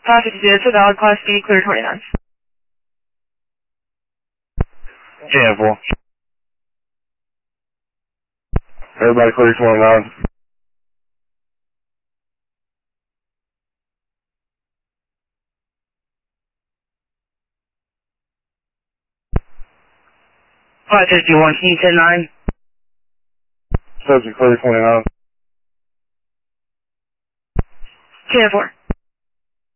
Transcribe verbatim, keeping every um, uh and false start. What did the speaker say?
five fifty-two, it's a valid Class B, clear twenty-nine. ten four. Everybody clear twenty-nine. five fifty-one, can you ten nine? Subject clear twenty-nine. ten four.